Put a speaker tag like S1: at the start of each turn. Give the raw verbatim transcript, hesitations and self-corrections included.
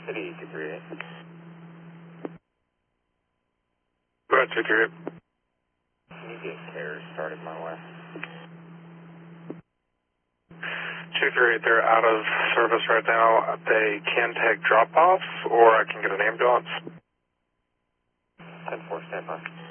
S1: City two three eight.
S2: Go ahead, two three eight.
S1: Can you get care started my way?
S2: two three eight, they're out of service right now. They can take drop-off, or I can get an ambulance.
S1: ten four, stand by.